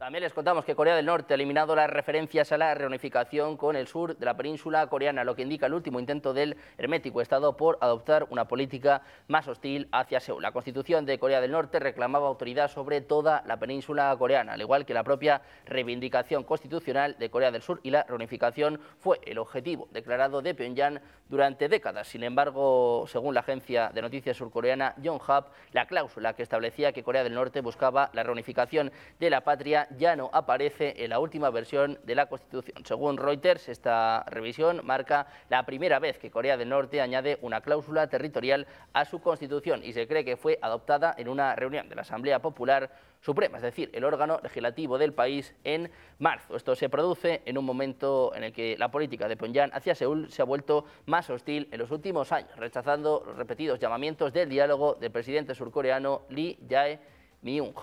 También les contamos que Corea del Norte ha eliminado las referencias a la reunificación con el sur de la península coreana, lo que indica el último intento del hermético Estado por adoptar una política más hostil hacia Seúl. La Constitución de Corea del Norte reclamaba autoridad sobre toda la península coreana, al igual que la propia reivindicación constitucional de Corea del Sur, y la reunificación fue el objetivo declarado de Pyongyang durante décadas. Sin embargo, según la agencia de noticias surcoreana Yonhap, la cláusula que establecía que Corea del Norte buscaba la reunificación de la patria ya no aparece en la última versión de la Constitución. Según Reuters, esta revisión marca la primera vez que Corea del Norte añade una cláusula territorial a su Constitución y se cree que fue adoptada en una reunión de la Asamblea Popular Suprema, es decir, el órgano legislativo del país, en marzo. Esto se produce en un momento en el que la política de Pyongyang hacia Seúl se ha vuelto más hostil en los últimos años, rechazando los repetidos llamamientos del diálogo del presidente surcoreano Lee Jae-myung.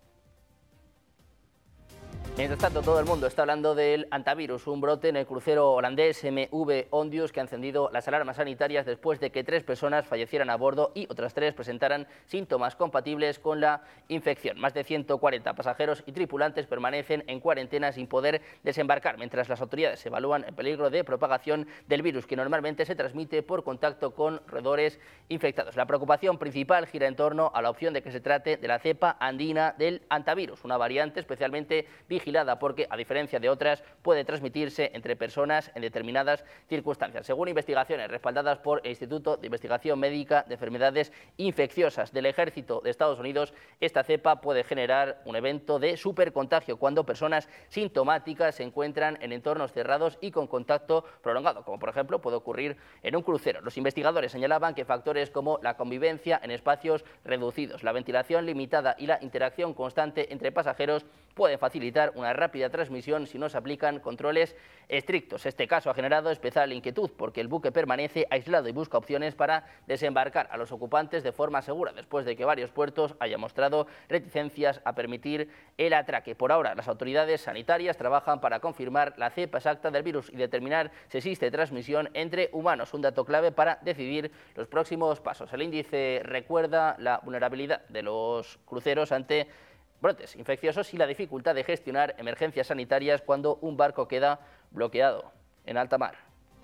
Mientras tanto, todo el mundo está hablando del hantavirus, un brote en el crucero holandés MV Ondius que ha encendido las alarmas sanitarias después de que 3 personas fallecieran a bordo y otras 3 presentaran síntomas compatibles con la infección. Más de 140 pasajeros y tripulantes permanecen en cuarentena sin poder desembarcar, mientras las autoridades evalúan el peligro de propagación del virus, que normalmente se transmite por contacto con roedores infectados. La preocupación principal gira en torno a la opción de que se trate de la cepa andina del hantavirus, una variante especialmente vigilada porque, a diferencia de otras, puede transmitirse entre personas en determinadas circunstancias. Según investigaciones respaldadas por el Instituto de Investigación Médica de Enfermedades Infecciosas del Ejército de Estados Unidos, esta cepa puede generar un evento de supercontagio cuando personas sintomáticas se encuentran en entornos cerrados y con contacto prolongado, como por ejemplo puede ocurrir en un crucero. Los investigadores señalaban que factores como la convivencia en espacios reducidos, la ventilación limitada y la interacción constante entre pasajeros pueden facilitar una rápida transmisión si no se aplican controles estrictos. Este caso ha generado especial inquietud porque el buque permanece aislado y busca opciones para desembarcar a los ocupantes de forma segura, después de que varios puertos hayan mostrado reticencias a permitir el atraque. Por ahora, las autoridades sanitarias trabajan para confirmar la cepa exacta del virus y determinar si existe transmisión entre humanos, un dato clave para decidir los próximos pasos. El índice recuerda la vulnerabilidad de los cruceros ante brotes infecciosos y la dificultad de gestionar emergencias sanitarias cuando un barco queda bloqueado en alta mar.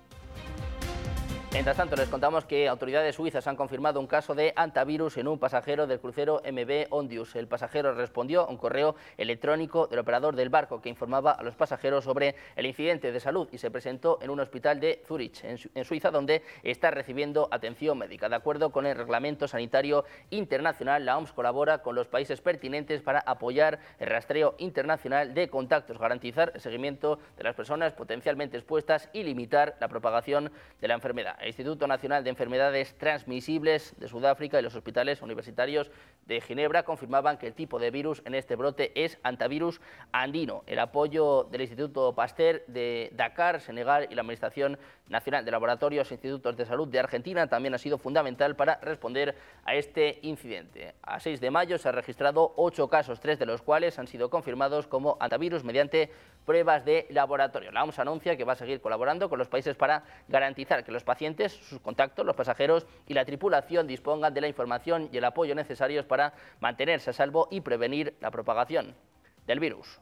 Mientras tanto, les contamos que autoridades suizas han confirmado un caso de hantavirus en un pasajero del crucero MV Ondius. El pasajero respondió a un correo electrónico del operador del barco que informaba a los pasajeros sobre el incidente de salud y se presentó en un hospital de Zúrich, en Suiza, donde está recibiendo atención médica. De acuerdo con el Reglamento Sanitario Internacional, la OMS colabora con los países pertinentes para apoyar el rastreo internacional de contactos, garantizar el seguimiento de las personas potencialmente expuestas y limitar la propagación de la enfermedad. El Instituto Nacional de Enfermedades Transmisibles de Sudáfrica y los hospitales universitarios de Ginebra confirmaban que el tipo de virus en este brote es hantavirus andino. El apoyo del Instituto Pasteur de Dakar, Senegal, y la Administración Nacional de Laboratorios e Institutos de Salud de Argentina también ha sido fundamental para responder a este incidente. A 6 de mayo se han registrado 8 casos, 3 de los cuales han sido confirmados como hantavirus mediante pruebas de laboratorio. La OMS anuncia que va a seguir colaborando con los países para garantizar que los pacientes, sus contactos, los pasajeros y la tripulación dispongan de la información y el apoyo necesarios para mantenerse a salvo y prevenir la propagación del virus.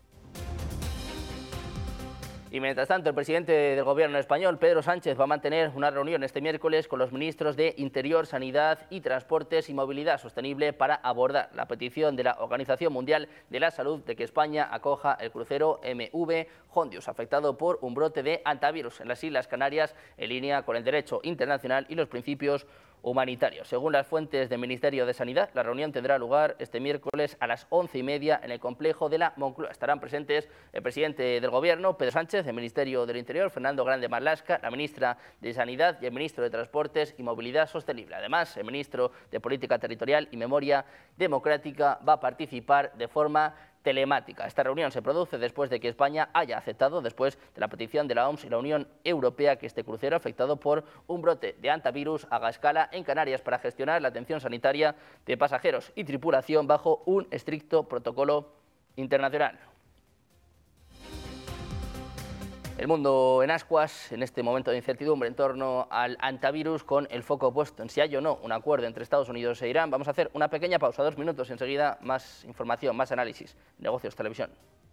Y mientras tanto, el presidente del Gobierno español, Pedro Sánchez, va a mantener una reunión este miércoles con los ministros de Interior, Sanidad y Transportes y Movilidad Sostenible para abordar la petición de la Organización Mundial de la Salud de que España acoja el crucero MV Ondius, afectado por un brote de hantavirus en las Islas Canarias, en línea con el derecho internacional y los principios humanitarios. Según las fuentes del Ministerio de Sanidad, la reunión tendrá lugar este miércoles a las 11:30 en el complejo de la Moncloa. Estarán presentes el presidente del Gobierno, Pedro Sánchez, el Ministerio del Interior, Fernando Grande Marlaska, la ministra de Sanidad y el ministro de Transportes y Movilidad Sostenible. Además, el ministro de Política Territorial y Memoria Democrática va a participar de forma telemática. Esta reunión se produce después de que España haya aceptado, después de la petición de la OMS y la Unión Europea, que este crucero afectado por un brote de hantavirus haga escala en Canarias para gestionar la atención sanitaria de pasajeros y tripulación bajo un estricto protocolo internacional. El mundo en ascuas en este momento de incertidumbre en torno al antivirus, con el foco puesto en si hay o no un acuerdo entre Estados Unidos e Irán. Vamos a hacer una pequeña pausa, 2 minutos, y enseguida más información, más análisis. Negocios Televisión.